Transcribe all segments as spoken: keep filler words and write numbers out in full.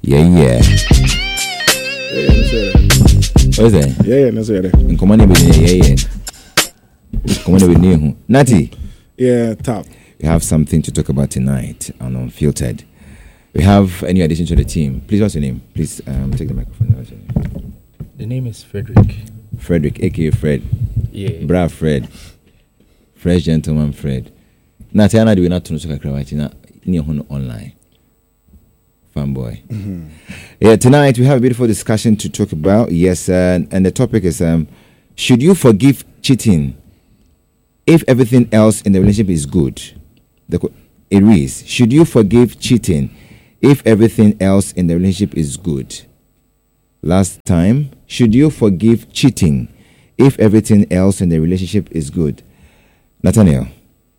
Yeah, yeah. Yeah, that's it. What's that? Yeah, yeah, that's it. In command with yeah, yeah. Command with you. Natty. Yeah, top. We have something to talk about tonight on Unfiltered. We have a new addition to the team. Please, what's your name? Please um, take the microphone. What's your name? The name is Frederick. Frederick, aka Fred. Yeah. Bra Fred. Fresh gentleman Fred. Natty, I do we not to know so near online. Fanboy. Mm-hmm. Yeah, tonight we have a beautiful discussion to talk about. Yes, uh, and the topic is um, should you forgive cheating if everything else in the relationship is good? The, it is. Should you forgive cheating if everything else in the relationship is good? Last time, should you forgive cheating if everything else in the relationship is good? Nathaniel.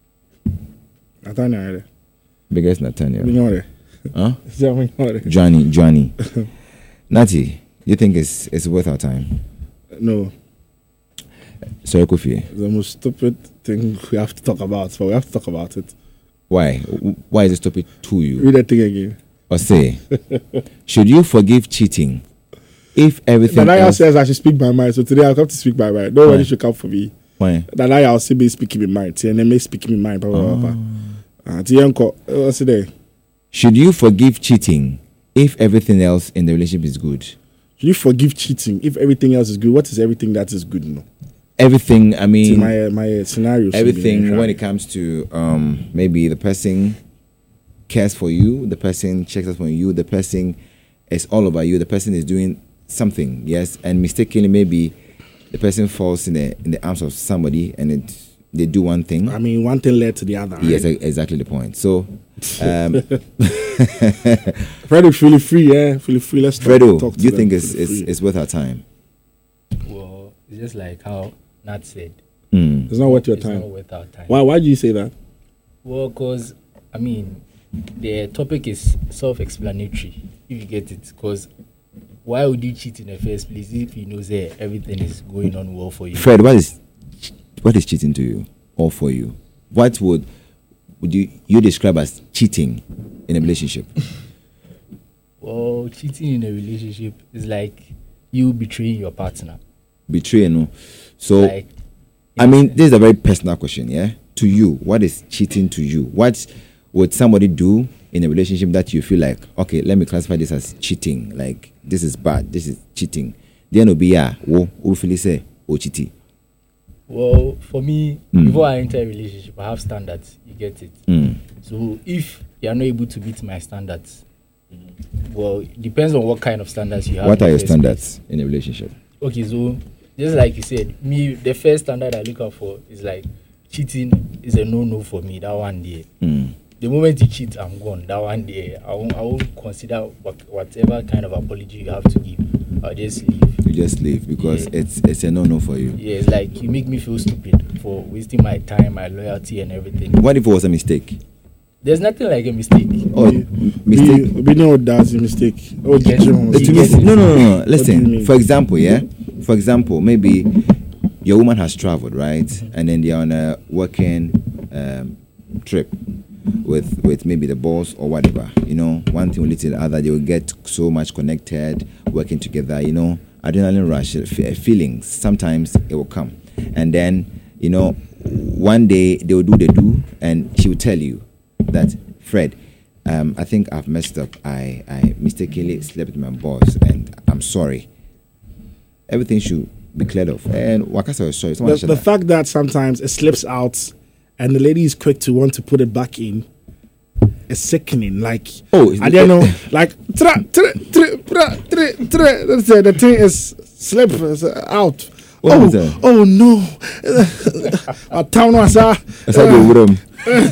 Nathaniel. Biggest Nathaniel. We know it. Huh? Johnny. Johnny, Johnny. Natty, you think it's it's worth our time? No. Sorry, Kofi. It's the most stupid thing we have to talk about, but we have to talk about it. Why? Why is it stupid to you? Read that thing again. Or say, should you forgive cheating if everything Nanaya else... says I should speak my mind, so today I'll come to speak my mind. Nobody Why? should come for me. Why? Nanaya will say me speaking my mind, and then me speaking my mind. Blah, blah, blah, blah. Uh, Tiyanko, what's today? Should you forgive cheating if everything else in the relationship is good? Should you forgive cheating if everything else is good? What is everything that is good? No. Everything, I mean... See, my my scenario. Everything when it comes to um, maybe the person cares for you, the person checks up on you, the person is all over you, the person is doing something, yes, and mistakenly maybe the person falls in the in the arms of somebody and it, they do one thing. I mean, one thing led to the other. Right? Yes, exactly the point. So, um, Fredo, feel free, yeah, feel free. Let's talk, Fredo, talk to do you them. think it's, Feel it's, free. it's worth our time? Well, it's just like how Nat said. Mm. It's not worth your It's time. not worth our time. Why? Why do you say that? Well, because, I mean, the topic is self-explanatory, if you get it. Because why would you cheat in the first place if you know that everything is going on well for you? Fred, what is what is cheating to you or for you? What would would you you describe as cheating in a relationship? Well, cheating in a relationship is like you betraying your partner. Betrayal, no? So, Like, I mean, this is a very personal question, yeah? To you, what is cheating to you? What would somebody do in a relationship that you feel like, okay, let me classify this as cheating. Like, this is bad, this is cheating. Then will be, yeah, wo, wo feel say, oh, cheating. Well, for me, Mm. before I enter a relationship, I have standards. You get it? Mm. So if you are not able to meet my standards, well, it depends on what kind of standards you have. What in are the your first standards in a relationship? place. Okay, so just like you said, me, the first standard I look out for is like cheating is a no-no for me. That one day. Mm. The moment you cheat, I'm gone. That one day, I won't, I won't consider what, whatever kind of apology you have to give. I'll just leave. You just leave because Yeah. it's it's a no-no for you. Yeah, it's like you make me feel stupid for wasting my time, my loyalty, and everything. What if it was a mistake? There's nothing like a mistake. Oh, We- mistake. We, we know that's a mistake. Oh, Yes. did you- Uh, to Yes. me, no, no, no, no. do you Listen, mean? for example, yeah. For example, maybe your woman has traveled, right, and then they're on a working um, trip with with maybe the boss or whatever. You know, one thing will lead to the other. They will get so much connected, working together. You know, adrenaline rush, f- feelings. Sometimes it will come, and then you know, one day they will do the do, and she will tell you that, Fred, um, I think I've messed up. I, I mistakenly slept with my boss, and I'm sorry. Everything should be cleared off. And Wakasa was sorry. Someone The, said the that. fact that sometimes it slips out and the lady is quick to want to put it back in is sickening. Like, Oh, it's- I don't know, like, tra, tra, tra, tra, tra, tra, that's it, the thing is slip is out. What oh, was that? oh no. A town was uh, That's how you would him.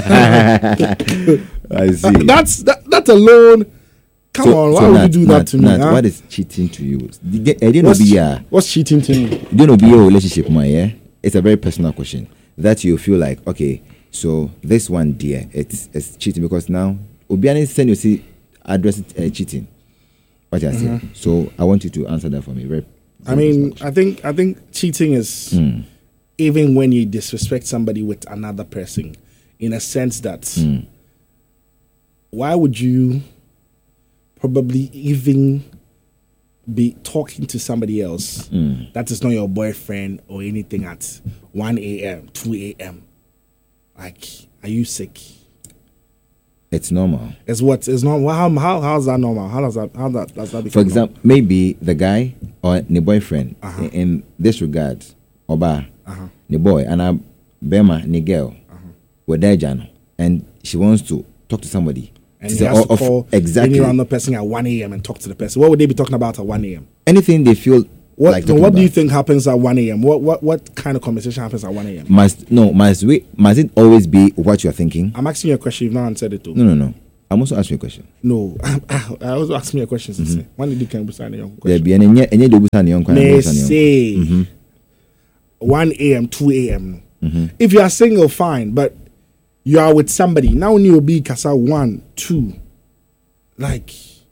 I see. that's that, that alone. Come So- on, why so would Nat, you do Nat, that to me? Nat, huh? what is cheating to you? I didn't what's, be a what's cheating to me? didn't be a relationship, my yeah. It's a very personal question that you feel like, okay, so this one, dear, it's it's cheating because now Obiani send you see address it, uh, cheating. What I say. So I want you to answer that for me. Very. I very mean, personal I think I think cheating is question. even when you disrespect somebody with another person, in a sense that Mm, mm, why would you probably even be talking to somebody else Mm. that is not your boyfriend or anything at one a.m., two a.m. Like, are you sick? It's normal. It's what? It's not. How, how, how's that normal? How does that, how that, does that become For example, maybe the guy or the boyfriend, Uh-huh. in, in this regard, oba, Uh-huh. the boy, and a bema, the girl, Uh-huh. were there, Jano, and she wants to talk to somebody. And To he say, has oh, to of- call exactly any random person at one a.m. and talk to the person. What would they be talking about at one a.m.? Anything they feel What, like no, talking what do you about. think happens at one a.m.? What, what, what kind of conversation happens at one a.m.? Must no must we must it always be what you're thinking? I'm asking you a question. You've not answered it, too. No, no, no. I'm also asking you a question. No, I also ask me a question. Mm-hmm. Mm-hmm. When did you come beside the young There question? be any any de busa ne yonkwa na May busa ne yonkwa. say Mm-hmm. one a.m., two a.m. Mm-hmm. If you are single, fine, but you are with somebody now. You will be kasa one, two, like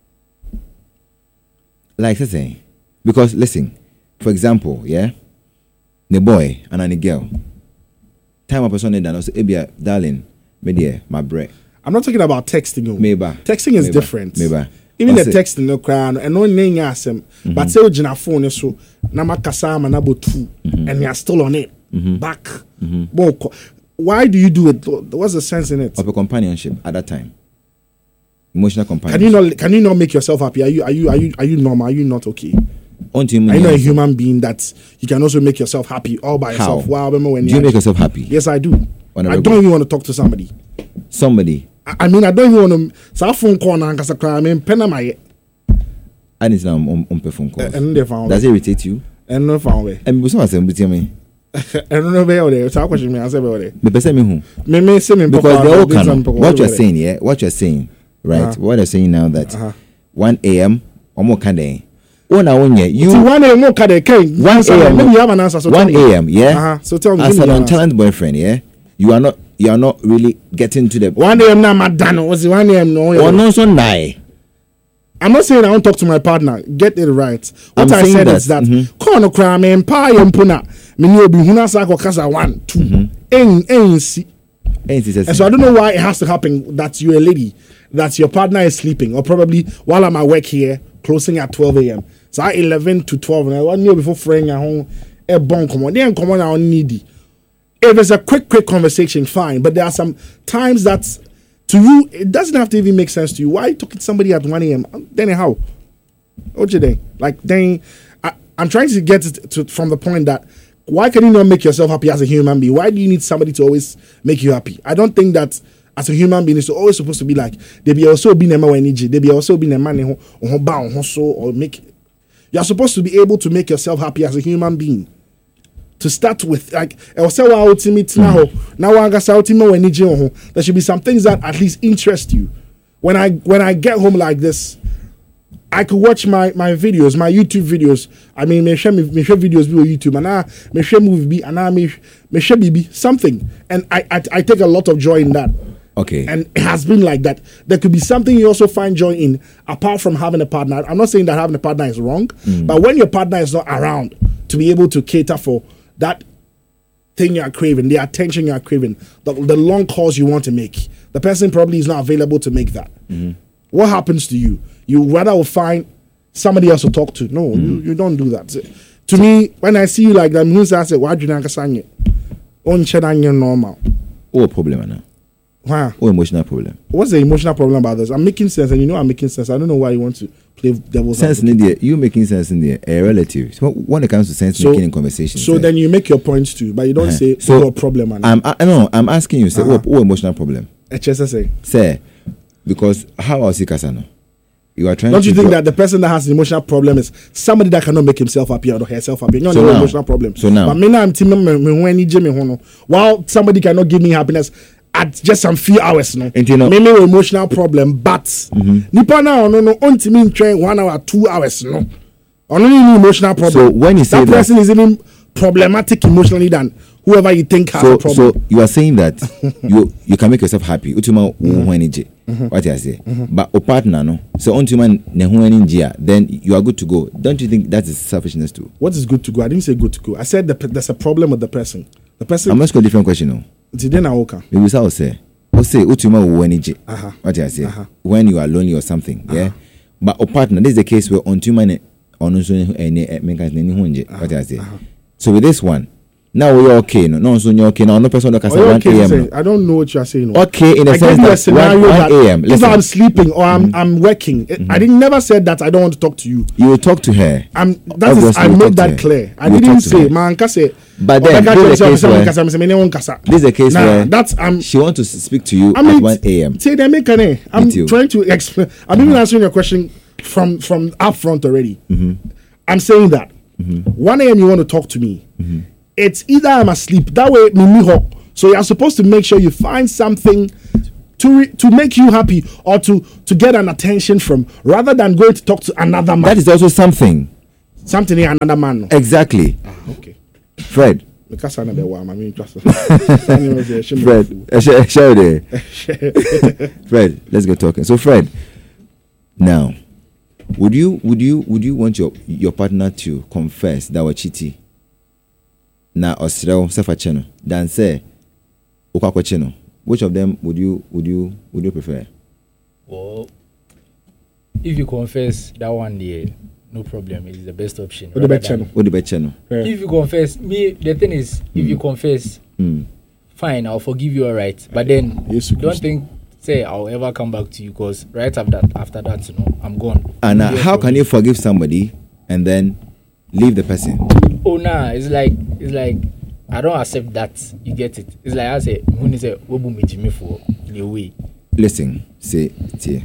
Like I say, because listen, for example, yeah, the boy and the girl, time a person that say, "Ebia, darling, me dear, my bread." I'm not talking about texting. You. Maybe Texting is Maybe. different. Maybe. Even the That's it. texting no cry and no name asem. But say ojina phone so na makasa ma na bo two and you are still on it. Back. Bo- Why do you do it? What's the sense in it? Of a companionship at that time, emotional Can companionship. you not can you not make yourself happy? Are you are you are you are you normal? Are you not okay? Until you Are you not a meet- human being that you can also make yourself happy all by How? yourself? Wow, remember when Do you make yourself happy? Yes, I do. On a I regular- don't even want to talk to somebody. Somebody, I, I mean, I don't even want to. So phone call na nkasa cry. I mean, pen am I? I need to know on on phone calls. And they found. Does it irritate you? And no found way. And because someone said, me, And no be there. So I question me. I say be there. me person me who Me me say me because papa, they all this and can. papa, What you're whatever. saying, yeah, what you're saying, right? Uh-huh. What you're saying now that Uh-huh. one a.m. or more kind of. Oh, now when you See, you one a.m. more kade ken. one a.m. Maybe you have an answer. So one tell me. a.m. Yeah. Uh-huh. So tell me. As give an me your answer. untalent boyfriend, yeah, you are not you are not really getting to the One a.m. na madano. Was it one a.m. no? or no so nigh. I'm not saying I don't talk to my partner. Get it right. What I'm I saying said that, is that mhm. call no cry me empa yempuna. Me ni obi huna sa ko kasa one two. En en si. Ain't it And so I don't know why it has to happen that you're a lady, that your partner is sleeping, or probably while I'm at work here, closing at twelve a.m. So at eleven to twelve, and I want you before friend at home, a bon come on, then come on, I needy. If it's a quick, quick conversation, fine. But there are some times that to you, it doesn't have to even make sense to you. Why are you talking to somebody at one a.m.? Then how? What you think? Like, then I, I'm trying to get it to, from the point that why can you not make yourself happy as a human being? Why do you need somebody to always make you happy? I don't think that as a human being, it's always supposed to be like they be also being a man when they be also being a man who who bound who or make. You're supposed to be able to make yourself happy as a human being. To start with, like I was saying, ultimate now, now I guess ultimate when you there should be some things that at least interest you. When I when I get home like this, I could watch my, my videos, my YouTube videos. I mean, me share me me share videos be on YouTube, and I me share movie be, and I me me share B B something, and I, I I take a lot of joy in that. Okay. And it has been like that. There could be something you also find joy in, apart from having a partner. I'm not saying that having a partner is wrong, but when your partner is not around to be able to cater for that thing you are craving, the attention you are craving, the, the long calls you want to make, the person probably is not available to make that. What happens to you? You rather will find somebody else to talk to. No, you, you don't do that. To me, when I see you like that, I say, why do you not say normal? Oh, problem now. Wow. Oh, emotional problem. What's the emotional problem about this? I'm making sense, and you know I'm making sense. I don't know why you want to play devil's Sense in advocate. India, you making sense in there, a relative. So when it comes to sense So- making in conversation, So then you make your points too, but you don't Uh-huh. say So, so, problem. And I'm I, no, I'm asking you, say, Uh-huh. oh, oh, emotional problem, H S S A. say, because how else you can you are trying. Don't to you think draw- that the person that has an emotional problem is somebody that cannot make himself happy or herself happy? No, So no now- emotional problem. so now- but me now I'm teaming me me when he Jimmy Hono. While somebody cannot give me happiness at just some few hours, no. And you know- me me with emotional problem, but nipa now no no on to me train one hour, two hours, no. Only need emotional problem. So when you say that that- person is even problematic emotionally than whoever you think has so a problem. so you are saying that you you can make yourself happy. Utuma uhuenije. What I say, but a partner no. So untuma nehuenije, then you are good to go. Don't you think that is selfishness too? What is good to go? I didn't say good to go. I said the, pe- there's a problem with the person. The person. I'm asking a different question. No, Today now, okay. maybe say, say, or say utuma uhuenije. Uh-huh. What I say, Uh-huh. when you are lonely or something, yeah. But a partner, this is the case where on two money on any mechanism. What I say. So with this one, now we're okay. No, no, so you're okay. Now no person that can say one a m. I don't know what you are saying. Okay, in a I sense gave you a that scenario one that a m. if I'm sleeping or I'm Mm-hmm. I'm working, Mm-hmm. I didn't never said that I don't want to talk to you. You will talk to her. I'm that is Obviously, I you made talk to that her. clear. I You didn't talk to say her. man can say. But then this is the case where this this is the case nah, where that's I'm she wants to speak to you I mean, at one a m. Say they make an I'm Me too. trying to explain. I'm even answering your question from from up front already. Mm-hmm. I'm saying that one a m you want to talk to me. Mm-hmm. It's either I'm asleep. That way, me me ho. So you're supposed to make sure you find something to re- to make you happy or to to get an attention from, rather than going to talk to another man. That is also something. Something here, another man. No. Exactly. Ah, okay. Fred. Because I know what I mean, just- Fred. eh, sh- Show there. Fred, let's get talking. So Fred, now, would you would you would you want your your partner to confess that we're cheating? Now Australia suffer channel than say Okako channel. Which of them would you would you would you prefer? Well, if you confess that one day, no problem. It's the best option. What the rather best than- channel? What the best channel? If you confess, me the thing is, if you confess, Mm. fine, I'll forgive you, all right. But then Yes, you don't can. think say I'll ever come back to you, because right after that, after that, you know, I'm gone. And uh, Yes, how for can me. you forgive somebody and then leave the person? Oh nah, it's like it's like I don't accept that. You get it? It's like I say, when you say "Wobu me Jimmy for" in a way. Listen, say see.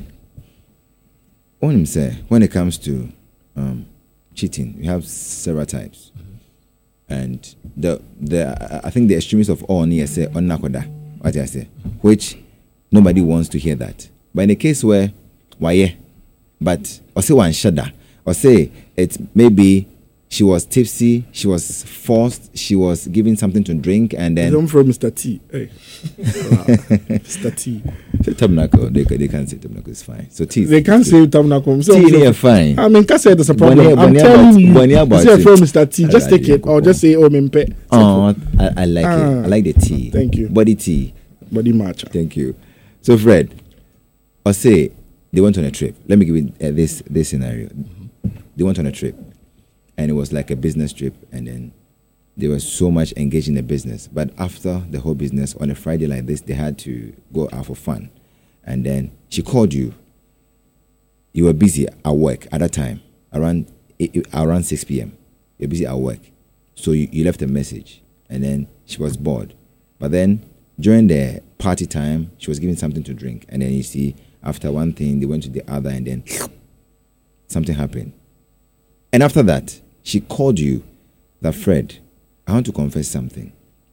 When him say when it comes to um, cheating, we have several types, and the the I think the extremists of all near say on nakoda, what I say, which nobody wants to hear that. But in a case where why, but or say one shudder, or say it maybe she was tipsy, she was forced, she was given something to drink, and then I'm from Mister T. Hey. Wow. Mister T. say tabernacle, they they can't say tabernacle is fine. So tea, They can't say Tabernacle. So, tea is fine. I mean, can't say there's a problem. Bonnie- I'm Bonnie telling about- you. Bonnie about Say it. from Mister T. Just I take like it, or it. just say, "Oh, Mimpe." Oh, I, I like it. Ah. I like the tea. Thank you. Body tea. Body match. Thank you. So Fred, or say they went on a trip. Let me give you uh, this this scenario. They went on a trip, and it was like a business trip, and then they were so much engaged in the business. But after the whole business, on a Friday like this, they had to go out for fun, and then she called you. You were busy at work at that time, around eight, around six p.m. You're busy at work, so you, you left a message, and then she was bored. But then during the party time, she was given something to drink, and then you see after one thing they went to the other, and then something happened. And after that, she called you that Fred, I want to confess something.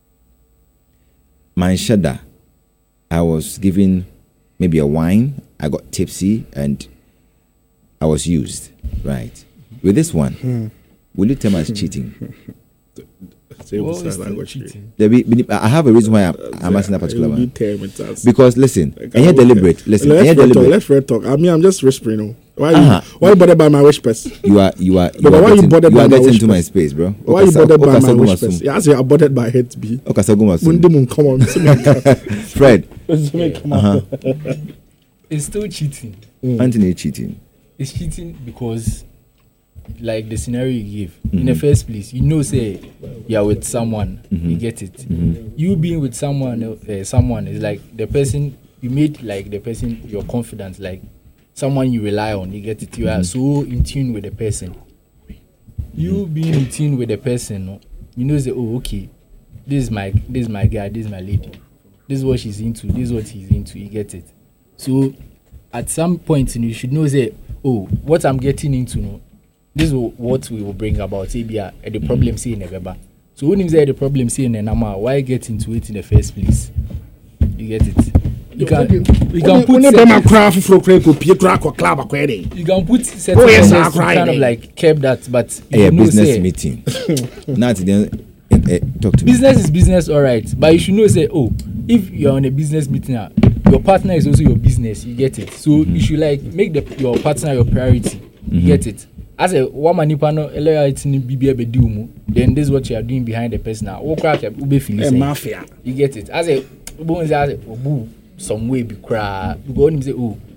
My shada, I was given maybe a wine, I got tipsy, and I was used. Right. With this one, will you tell me it's cheating? Say Well, beside it's still language. cheating. There be, be- I have a reason why I'm, I'm asking that particular You one. tell me that's- Because listen, Like, and you're I- deliberate. Listen, and Let's you're Fred talk. deliberate. Let's Fred talk. I mean, I'm just whispering. Oh. Why you Uh-huh. why you bothered by my whispers? You are you are you But are why you getting, bothered you by are my getting into my whispers? space, bro. Why you Okasa- bothered by my Okasaguma whispers? sum. Yeah, I say I bothered by head be. Okasaguma sum. Mundi mun come on. Say me come. Fred, Say me come on. uh-huh. It's still cheating. Anthony cheating. It's cheating because, like the scenario you give, in the first place, you know, say you are with someone, you get it. You being with someone, uh, someone is like the person you made, like the person your confidence, like someone you rely on. You get it. You are so in tune with the person. You being in tune with the person, no, you know, say, oh, okay, this is my, this is my guy, this is my lady, this is what she's into, this is what he's into. You get it. So at some point, you should know, say, oh, what I'm getting into, no, this is what we will bring about. Say, be the problem, say, never. So when you say the problem, say, never, why get into it in the first place? You get it. You can, you can put When them a certain, cry for crack or Pietro or club or query. you can put certain Oh, yes, measures I'll to cry kind of then. like curb that, but A you know, business say, meeting. Now then, eh, eh, talk to me. business is business, all right. But you should know, say, oh, if you're on a business meeting, ah, your partner is also your business. You get it. So you should like make the your partner your priority. You get it. As a woman, you know, then this is what you are doing behind the person. Now, what crack ube feel A saying. mafia. You get it. As a bones as a boo some way be cry. You go on and say, oh,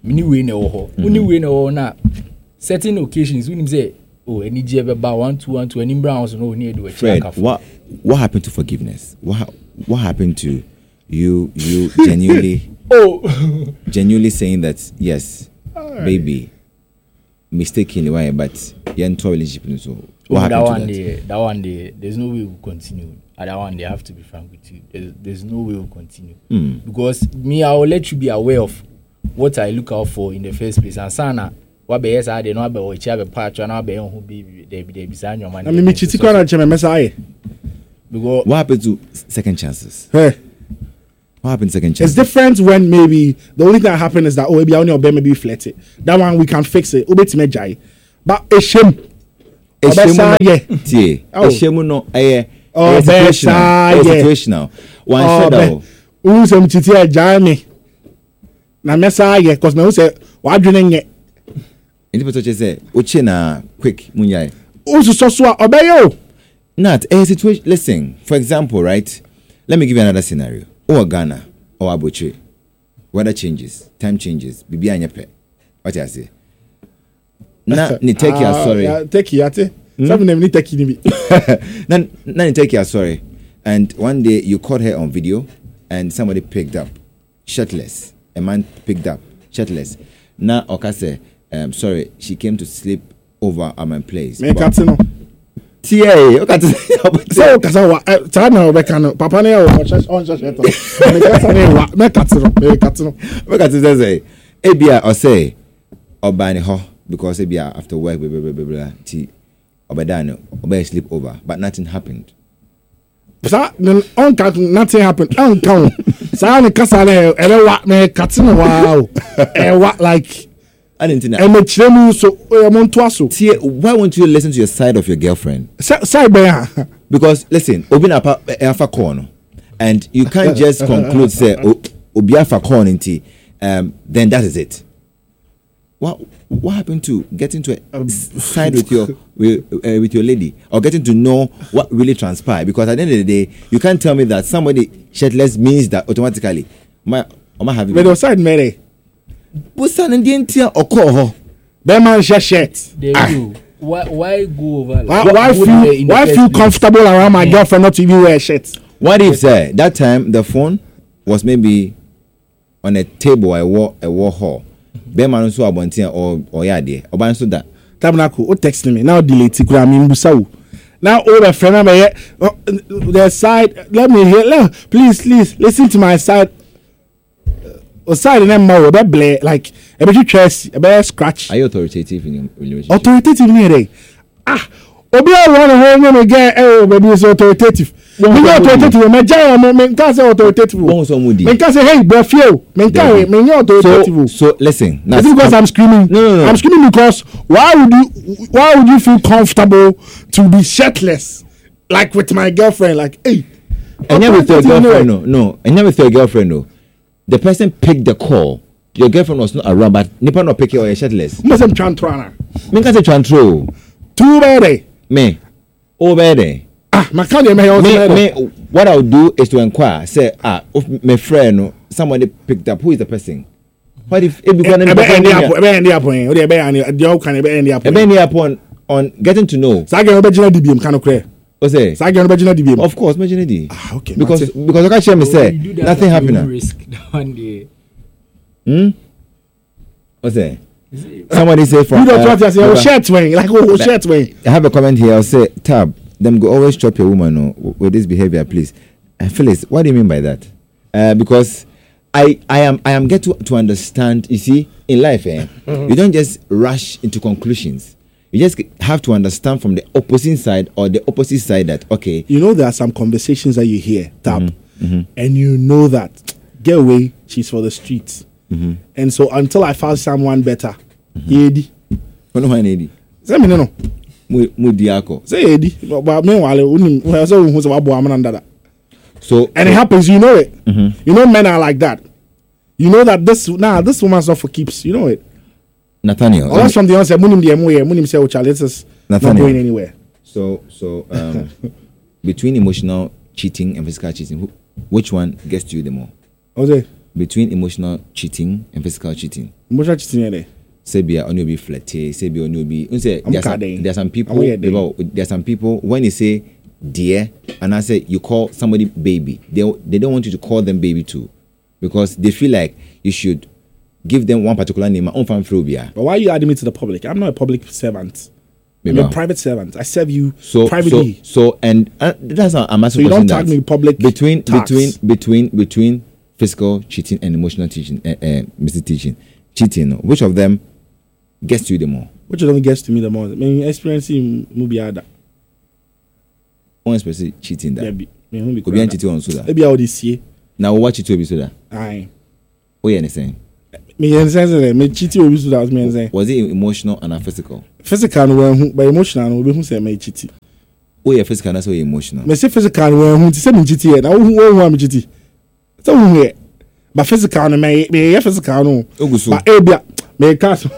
mini way na ho uni way na ho na certain occasions when him say oh any G ba one two one two any brown so no need do a Fred, what what happened to forgiveness? What what happened to you you genuinely oh genuinely saying that yes, right. baby, mistakenly why, but you're in relationship so what oh, happened that to one that? day that one day there's no way we'll continue. At that one day I have to be frank with you. There's, there's no way we'll continue. Mm. Because me I will let you be aware of what I look out for in the first place. And sana what be yes I dey no be o chi be patch na be who be dey be dey be your man. I mean me chiti kwa na cheme message. Because What happened to second chances? Hey. What happened to second It's chances? different when maybe the only thing that happened is that oh maybe I only obey maybe flirt it. That one we can fix it. Obey me jai. But a shame. Eshemu yeah. tie. Oh. Eshemu no eh Oh, situational. besa, Eh, yeah. situational. One Oh, shadow. be- Who say me chiti a jai me. Na message cause me who say wa adwene nye. Any person say uche na quick munyai. Who so so a obey yo. Not a situation. Listen, for example, right? Let me give you another scenario. Or Ghana or Abuchi. Weather changes, time changes. Bibi anyepe. What I say? Na ni take your Ah, sorry. yeah, take it ate. Some name ni take it ni. Na na ni take your sorry. And one day you caught her on video, and somebody picked up shirtless. A man picked up shirtless. Na okase, um, sorry, she came to sleep over at my place. Me But- kat no. T A, okate. So kasa wa ta na obeka no. Papa na o on church on church. Me kasa na wa me kat no. Me kat no. Look at this say, Ebia or say, Obani ho, because Ebia after work, blah, blah, blah, blah, blah, tea, Obadano, Obey sleep over, but nothing happened. Sa then on kat nothing happened. On count. Sa na kasa na e wa me kat no wow. E wa like I didn't know. e me kire mu so e mo nto aso. Tia, why won't you listen to your side of your girlfriend? Side be ha. Because listen, Obi na pa afa corner, and you can't just conclude say "O- Obi afa corner inti, um, then that is it. What what happened to getting to a s- side with your with, uh, with your lady, or getting to know what really transpired? Because at the end of the day, you can't tell me that somebody shirtless means that automatically. My, am I having? But the side mere. Busan and the entire occur. Be man share shirt. there you go. Why why go over like Why, what why go there in feel the why first feel place? comfortable around my girlfriend not to even wear a shirt? What if say that time the phone was maybe on a table or a wall a wall hall? Be man so abontia or or ya there. Oban so that. Tabernacle, o text me now delete it. I mean, busawu. Now all the friend me oh, the side. Let me hear. Let, please, please listen to my side. O side and then more. Be blare like a bit chest, a bit scratch. Are you authoritative in your relationship? Authoritative near there. Ah, obi I want to hold me again. Oh, baby, is authoritative. Me not authoritative. Me jai me me can't say authoritative. Bon so moody. Me can't say hey, bro, few. Me can't. Me not So, authoritative. so listen. Now, Is it because I'm screaming? No, no, no. I'm screaming because why would you why would you feel comfortable to be shirtless like with my girlfriend? Like, hey, and then with your authoritative, girlfriend, no. no, no, and then with your girlfriend, no. The person picked the call. Your girlfriend was not around, but nipa not pick it or you're shirtless. Must have chantrana. Me can say control. Too bad. Me, oh bad. Ah, my can't me also. Me, Me, me, what I'll do is to inquire. Say, ah, if my friend, no, somebody picked up. Who is the person? What if it become Ebe end up, ebe end up when, ebe end up, the can ebe end up. a many upon on getting to know? Sage ebe jina D B M kind of clear. What's say? Sage ebe jina D B M. Of course, imagine it. Ah, okay. Because Mate. because I can't share me Oh, say you do that nothing at your own happening. risk that one day. Hmm. What's that? Somebody say from. You don't uh, want to say oh Baba, shirt wearing like oh shirt wearing. I have a comment here. I'll say, Tab, them go always chop your woman no, w- with this behavior, please. Uh, Phyllis, what do you mean by that? Uh, because I, I am, I am get to, to understand. You see, in life, eh, you don't just rush into conclusions. You just have to understand from the opposite side or the opposite side that okay, You know there are some conversations that you hear tap, Mm-hmm. and you know that get away. She's for the streets. Mm-hmm. And so until I found someone better, Yedi. Ono ha na-edi? Say me no no. Mu mu di akọ. Say Yedi. But but meanwhile, unim well so who's about that. So And it happens, you know it. Mhm. You know men are like that. You know that this nah this woman's not for keeps. You know it. Nathaniel. Or that's something else. Munim the emo here. Munim say oh Charlie, this is not Nathaniel. going anywhere. So so um, between emotional cheating and physical cheating, who, which one gets to you the more? Okay. between emotional cheating and physical cheating. Emotional cheating, yeah. Say be only be flirty. Say be only be. Say I'm there's some, kidding. there's some people. I'm kidding. There's some people when you say dear and I say you call somebody baby, they they don't want you to call them baby too, because they feel like you should give them one particular name. Unfanphobia. But why are you adding me to the public? I'm not a public servant. I'm a private servant. I serve you so, privately. So, so and uh, that's a, a massive so you question. don't tag me public between tax. between between between physical cheating and emotional cheating, uh, uh, Mister Teaching, cheating. Which of them gets you the more? Which of them gets to me the more? I mean, experiencing movie ada. One specific cheating that. Maybe. Maybe Could be cheating on soda. Maybe how this year. Now watch it to be soda. Aye. Oh yeah, anything. Me understand. Me cheating will be soda. Was me understand. Was it emotional and physical? Physical no, but emotional no. We who say me cheating. Oh yeah, physical that's why emotional. Me say physical no. Who say me cheating? Now who who who me cheating? So who here? But physical no. Me me yeah physical no. Oguso. But ebia me can't so.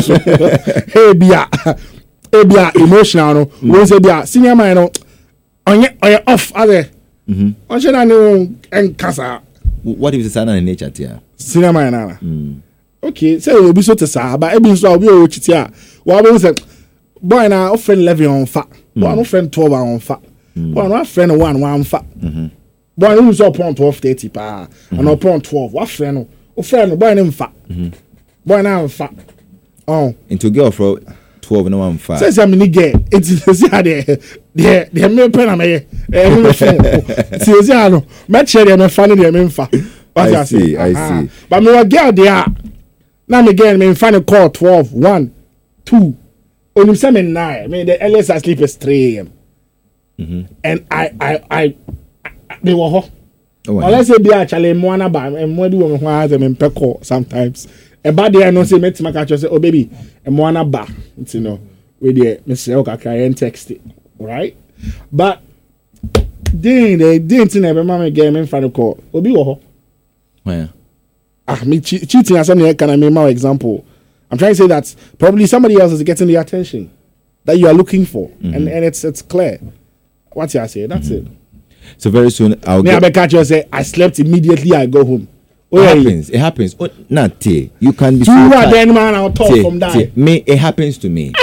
Ebia ebia emotional no. We say ebia senior man no. Onye onye off other. Mhm. Onye na no enkasa. What if it's a in nature here? Senior man na. Mm. Okay, say we be so to sa, but ebi so obi o chiti a. Wa bo say boy na o friend eleven on fa. Boy no friend twelve on fa. Boy no friend one one fa. Mhm. Boy no so upon twelve thirty pa. And upon twelve, what friend no? O friend no boy no fa. Mhm. Boy na fa. Oh. Into girl for twelve no one five. Say say me ni get. It's say there. There there me pen am eh. Eh me phone. Say say no. Me share there me fa no there me fa. I see, I see. But me wa girl there. Now me again me find a call twelve, one, two. Only seven nine. Me the earliest I sleep is three a.m. Mm-hmm. And I I I, I me wo ho. Oh, unless it be actually mo na ba and mo do me ho has me pe call sometimes. E ba there no say me tima catch say oh baby, e mo na ba. You know, we there me say okay cry and text it, right? But then they didn't think me mama get me find a call. Obi wo ho. Where? Ah, me che- cheating as something can I make my example. I'm trying to say that probably somebody else is getting the attention that you are looking for, mm-hmm. and, and it's it's clear. What you say? That's mm-hmm. it. So very soon I'll me get. catch you say I slept immediately. I go home. Oh, it yeah, happens. It happens. Oh, not tea. You can be. So so what then, man? I'll talk tea, from that. tea. Me, it happens to me.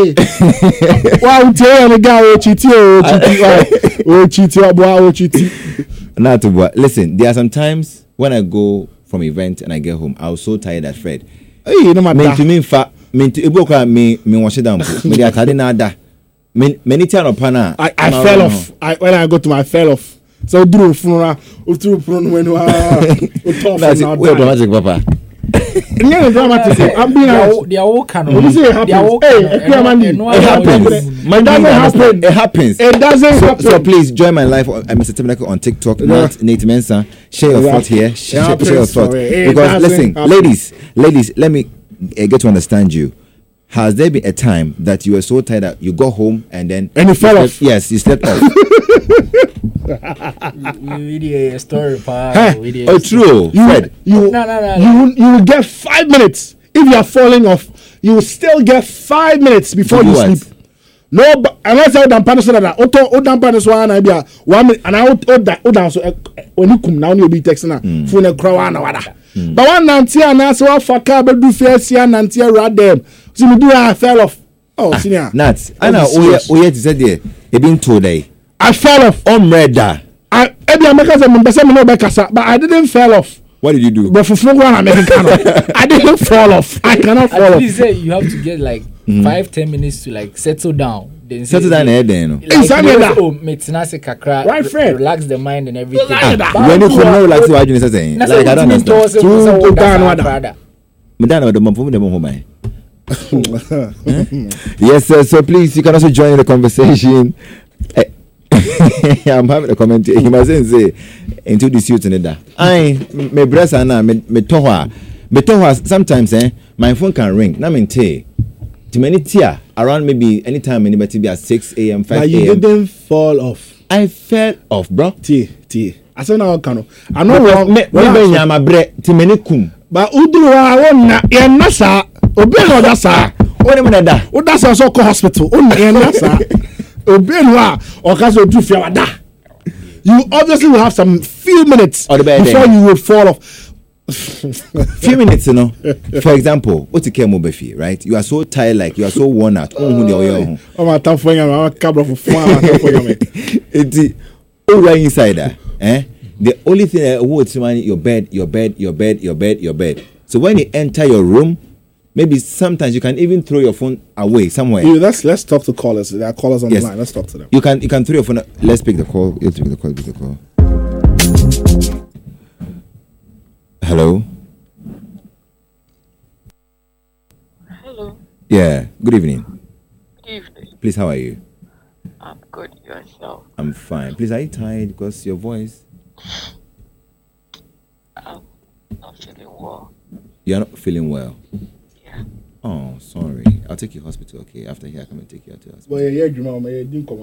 Wow, tell the guy oh cheat oh cheat oh cheat oh boy oh cheat. Not to what. Listen, there are some times when I go from event and I get home, I was so tired that Fred. Hey, no matter. Me to me in fact, me to eboka me me wash it down. Me dey atade na ada. Me many times on pana. I I fell off. I when I go to my fell off. So do funeral, o through funeral when we talk now. Wait, dramatic papa. Yeah, dramatic. I'm being out. They are all canon. What you say happens? Hey, it happens. It doesn't happen. It happens. It doesn't so, happen. So please join my life. I'm Mister Timberlake on TikTok. Not Nate Mensah. Share your thought here. Share, share your thought. Because listen, happen. ladies, ladies, let me uh, get to understand you. Has there been a time that you were so tired that you got home and then and you fell slept, off? Yes, you slept off. We did a story, pa. Huh? Oh, true. You, Fred. you, no, no, no, you, will, you will get five minutes if you are falling off. You will still get five minutes before you what? sleep. No, but unless I would punish that. Oto, odan punish one. I be a one minute, and I would odan odan so when you come now you'll be texting na phone a crowd and wada. But one nanti and I so fuck up do face here nanti around them. So me do I fell off. Oh, senior. Nat. I know. Oh yeah. Oh yeah. To say there. It been today. I fell off. On murder. I ebi ameka say me say me no be kasa, but I didn't fall off. What did you do? But for fun one American, I didn't fall off. I cannot fall off. Please say you have to get like mm-hmm. five ten minutes to like settle down. Then settle down there, then. Like, exactly. Oh, metinase kakra. Right, friend. Relax the mind and everything. Ah, when you come now, relax what you saying. Like I don't understand. True, down brother. Me down with the mom for the mom home. Yes, sir. So please, you can also join the conversation. I'm having a comment. He must say introduce you to Neda. I me breast and me me toha me toha. Sometimes eh, my phone can ring. Na me te. To many tia around maybe anytime anybody be at six a.m. five a.m. But you didn't fall off. I fell off, bro. T T. I said now can. I know wrong. Me me be nyama bre. Ti many kum. But udru wa wona ye nasa. Obi no da sa. Woni me da. O da sa so ko hospital. O na ye nasa. Obi no a o ka so tu fia wada. You obviously will have some few minutes before you will fall off. Few minutes, you know. For example, what you came over here, right? You are so tired, like you are so worn out. Oh, oh, my time for you, I'm a cabra for fun. It's all right inside there, eh? The only thing that what's money, your bed, your bed, your bed, your bed, your bed. So when you enter your room, maybe sometimes you can even throw your phone away somewhere. Yeah, let's let's talk to callers. There are callers on Yes. the line. Let's talk to them. You can you can throw your phone. Let's pick the call. You pick the call. Pick the call. Hello. Hello. Yeah. Good evening. Good evening. Please, how are you? I'm good. Yourself? I'm fine. Please, are you tired? Because your voice. I'm not feeling well. You're not feeling well. Yeah. Oh, sorry. I'll take you to hospital. Okay. After here, I come and take you out to hospital. Well, yeah, yeah, Juma, yeah, didn't come.